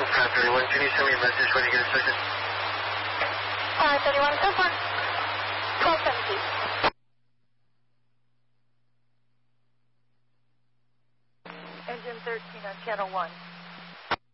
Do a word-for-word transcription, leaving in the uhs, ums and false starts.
five thirty-one, can you send me a message when you get a second? five thirty-one, so far. twelve seventeen. Engine thirteen on channel one.